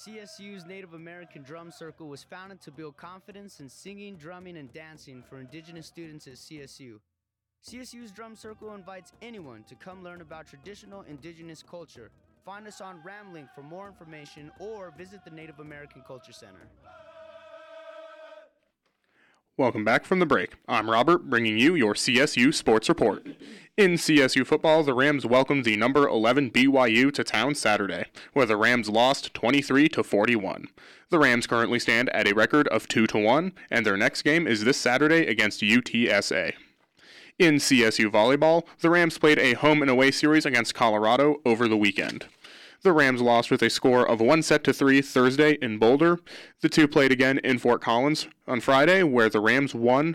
CSU's Native American Drum Circle was founded to build confidence in singing, drumming, and dancing for Indigenous students at CSU. CSU's Drum Circle invites anyone to come learn about traditional Indigenous culture. Find us on Ramlink for more information or visit the Native American Culture Center. Welcome back from the break. I'm Robert, bringing you your CSU Sports Report. In CSU football, the Rams welcomed the number 11 BYU to town Saturday, where the Rams lost 23-41. The Rams currently stand at a record of 2-1, and their next game is this Saturday against UTSA. In CSU volleyball, the Rams played a home and away series against Colorado over the weekend. The Rams lost with a score of 1-3 Thursday in Boulder. The two played again in Fort Collins on Friday, where the Rams won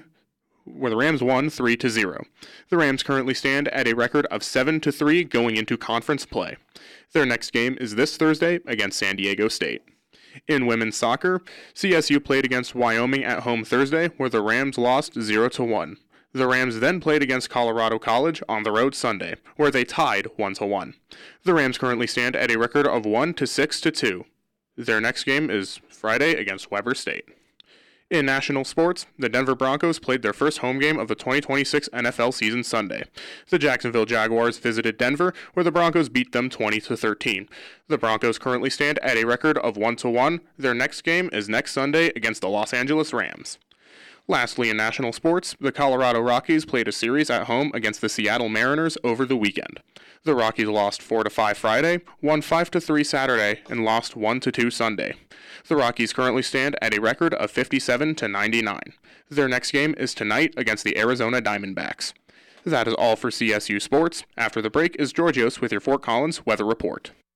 3-0. The Rams currently stand at a record of 7-3 going into conference play. Their next game is this Thursday against San Diego State. In women's soccer, CSU played against Wyoming at home Thursday, where the Rams lost 0-1. The Rams then played against Colorado College on the road Sunday, where they tied 1-1. The Rams currently stand at a record of 1-6-2. Their next game is Friday against Weber State. In national sports, the Denver Broncos played their first home game of the 2026 NFL season Sunday. The Jacksonville Jaguars visited Denver, where the Broncos beat them 20-13. The Broncos currently stand at a record of 1-1. Their next game is next Sunday against the Los Angeles Rams. Lastly, in national sports, the Colorado Rockies played a series at home against the Seattle Mariners over the weekend. The Rockies lost 4-5 Friday, won 5-3 Saturday, and lost 1-2 Sunday. The Rockies currently stand at a record of 57-99. Their next game is tonight against the Arizona Diamondbacks. That is all for CSU Sports. After the break is Georgios with your Fort Collins Weather Report.